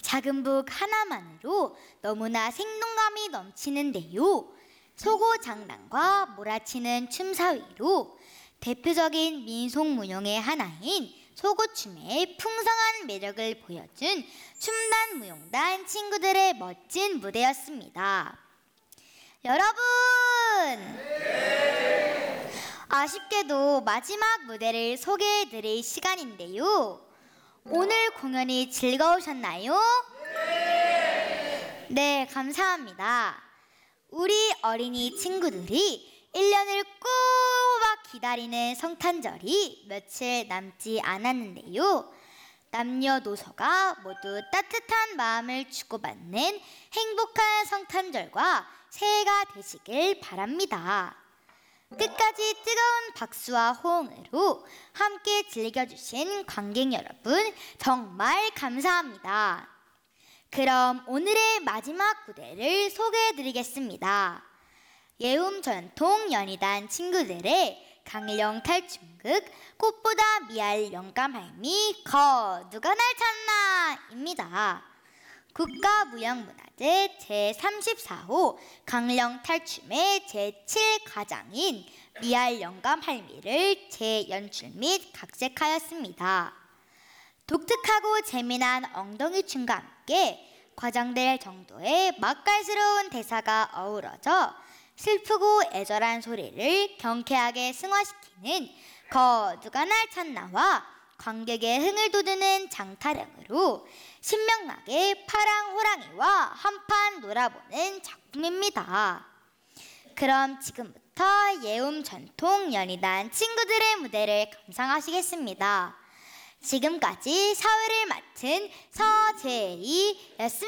작은 북 하나만으로 너무나 생동감이 넘치는데요. 소고 장난과 몰아치는 춤 사이로 대표적인 민속무용의 하나인 소고춤의 풍성한 매력을 보여준 춤단 무용단 친구들의 멋진 무대였습니다. 여러분! 네. 아쉽게도 마지막 무대를 소개해드릴 시간인데요. 오늘 공연이 즐거우셨나요? 네, 감사합니다. 우리 어린이 친구들이 1년을 꼬박 기다리는 성탄절이 며칠 남지 않았는데요. 남녀노소가 모두 따뜻한 마음을 주고받는 행복한 성탄절과 새해가 되시길 바랍니다. 끝까지 뜨거운 박수와 호응으로 함께 즐겨주신 관객 여러분 정말 감사합니다. 그럼 오늘의 마지막 무대를 소개해드리겠습니다. 예움 전통 연희단 친구들의 강령 탈춤극 꽃보다 미알 영감할미 거 누가 날 찾나입니다. 국가무형문화재 제34호 강령 탈춤의 제7가장인 미알 영감할미를 재연출 및 각색하였습니다. 독특하고 재미난 엉덩이 춤과 함께 과장될 정도의 맛깔스러운 대사가 어우러져 슬프고 애절한 소리를 경쾌하게 승화시키는 거 누가 날 찾나와 관객의 흥을 돋우는 장타령으로 신명나게 파랑 호랑이와 한판 놀아보는 작품입니다. 그럼 지금부터 예움 전통 연희단 친구들의 무대를 감상하시겠습니다. 지금까지 사회를 맡은 서재희였습니다.